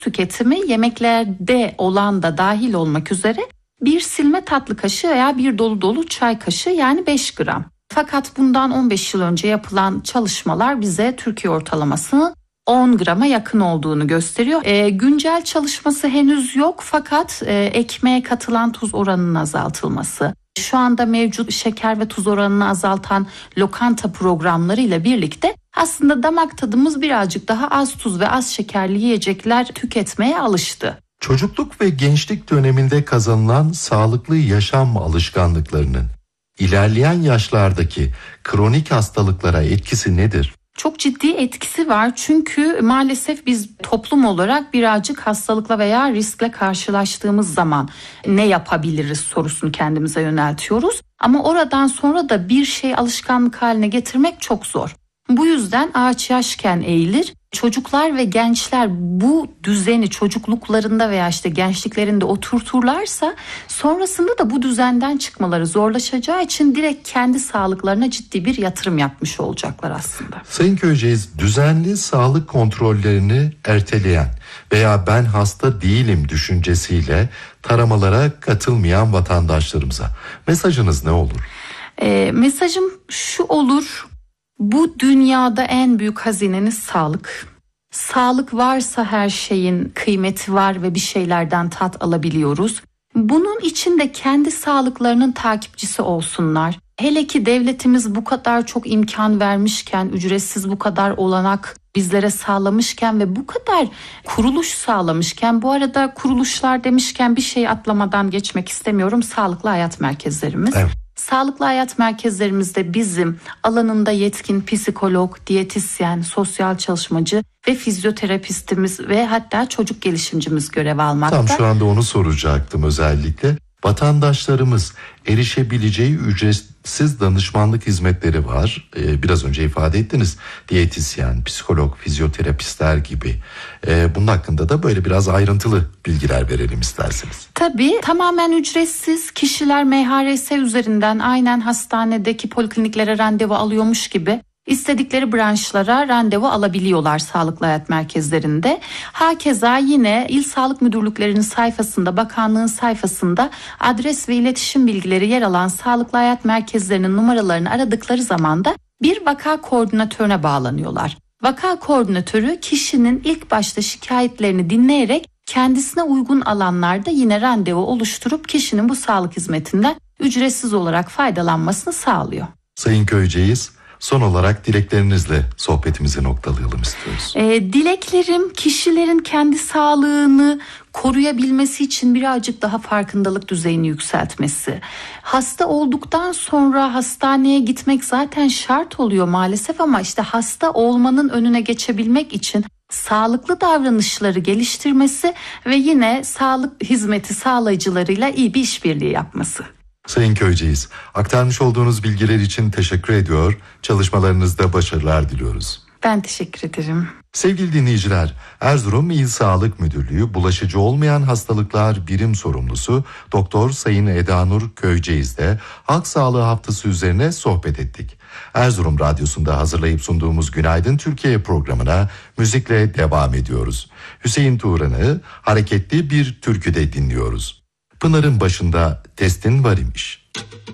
tüketimi yemeklerde olan da dahil olmak üzere bir silme tatlı kaşığı veya bir dolu dolu çay kaşığı yani 5 gram. Fakat bundan 15 yıl önce yapılan çalışmalar bize Türkiye ortalamasının 10 grama yakın olduğunu gösteriyor. Güncel çalışması henüz yok fakat ekmeğe katılan tuz oranının azaltılması, şu anda mevcut şeker ve tuz oranını azaltan lokanta programlarıyla birlikte aslında damak tadımız birazcık daha az tuz ve az şekerli yiyecekler tüketmeye alıştı. Çocukluk ve gençlik döneminde kazanılan sağlıklı yaşam alışkanlıklarının ilerleyen yaşlardaki kronik hastalıklara etkisi nedir? Çok ciddi etkisi var çünkü maalesef biz toplum olarak birazcık hastalıkla veya riskle karşılaştığımız zaman ne yapabiliriz sorusunu kendimize yöneltiyoruz. Ama oradan sonra da bir şey alışkanlık haline getirmek çok zor. Bu yüzden ağaç yaşken eğilir. Çocuklar ve gençler bu düzeni çocukluklarında veya gençliklerinde oturturlarsa sonrasında da bu düzenden çıkmaları zorlaşacağı için direkt kendi sağlıklarına ciddi bir yatırım yapmış olacaklar aslında. Sayın Köyceğiz, düzenli sağlık kontrollerini erteleyen veya ben hasta değilim düşüncesiyle taramalara katılmayan vatandaşlarımıza mesajınız ne olur? Mesajım şu olur. Bu dünyada en büyük hazineniz sağlık. Sağlık varsa her şeyin kıymeti var ve bir şeylerden tat alabiliyoruz. Bunun için de kendi sağlıklarının takipçisi olsunlar. Hele ki devletimiz bu kadar çok imkan vermişken, ücretsiz bu kadar olanak bizlere sağlamışken ve bu kadar kuruluş sağlamışken, bu arada kuruluşlar demişken bir şey atlamadan geçmek istemiyorum. Sağlıklı hayat merkezlerimiz. Evet. Sağlıklı hayat merkezlerimizde bizim alanında yetkin psikolog, diyetisyen, sosyal çalışmacı ve fizyoterapistimiz ve hatta çocuk gelişimcimiz görev almakta. Tam şu anda onu soracaktım özellikle. Vatandaşlarımız erişebileceği ücretsiz danışmanlık hizmetleri var. Biraz önce ifade ettiniz. Diyetisyen, psikolog, fizyoterapistler gibi. Bunun hakkında da böyle biraz ayrıntılı bilgiler verelim isterseniz. Tabii tamamen ücretsiz. Kişiler MHRS üzerinden aynen hastanedeki polikliniklere randevu alıyormuş gibi İstedikleri branşlara randevu alabiliyorlar sağlıklı hayat merkezlerinde. Hakeza yine İl Sağlık Müdürlüklerinin sayfasında, bakanlığın sayfasında adres ve iletişim bilgileri yer alan sağlıklı hayat merkezlerinin numaralarını aradıkları zaman da bir vaka koordinatörüne bağlanıyorlar. Vaka koordinatörü kişinin ilk başta şikayetlerini dinleyerek kendisine uygun alanlarda yine randevu oluşturup kişinin bu sağlık hizmetinden ücretsiz olarak faydalanmasını sağlıyor. Sayın Köyceğiz, son olarak dileklerinizle sohbetimizi noktalayalım istiyoruz. Dileklerim kişilerin kendi sağlığını koruyabilmesi için birazcık daha farkındalık düzeyini yükseltmesi. Hasta olduktan sonra hastaneye gitmek zaten şart oluyor maalesef ama hasta olmanın önüne geçebilmek için sağlıklı davranışları geliştirmesi ve yine sağlık hizmeti sağlayıcılarıyla iyi bir işbirliği yapması. Sayın Köyceğiz, aktarmış olduğunuz bilgiler için teşekkür ediyor. Çalışmalarınızda başarılar diliyoruz. Ben teşekkür ederim. Sevgili dinleyiciler, Erzurum İl Sağlık Müdürlüğü Bulaşıcı Olmayan Hastalıklar Birim Sorumlusu Doktor Sayın Eda Nur Köyceğiz'de Halk Sağlığı Haftası üzerine sohbet ettik. Erzurum Radyosu'nda hazırlayıp sunduğumuz Günaydın Türkiye programına müzikle devam ediyoruz. Hüseyin Turan'ı hareketli bir türküde dinliyoruz. Pınar'ın başında testin var imiş.